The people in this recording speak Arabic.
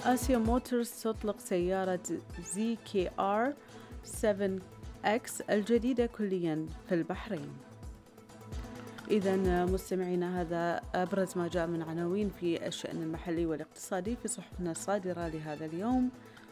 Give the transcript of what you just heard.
آسيا موتورز تطلق سيارة ZKR 7X الجديدة كليا في البحرين. إذن مستمعينا، هذا أبرز ما جاء من عناوين في الشأن المحلي والاقتصادي في صحفنا الصادرة لهذا اليوم.